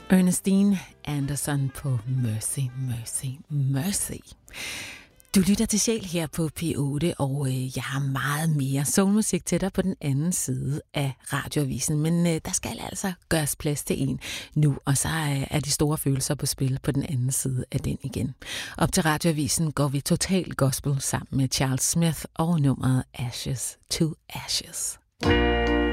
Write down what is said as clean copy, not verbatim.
Ernestine Anderson på Mercy, Mercy, Mercy. Du lytter til Sjæl her på P8, og jeg har meget mere soulmusik til dig på den anden side af radioavisen. Men der skal altså gøres plads til en nu, og så er de store følelser på spil på den anden side af den igen. Op til radioavisen går vi total gospel sammen med Charles Smith og nummeret Ashes to Ashes.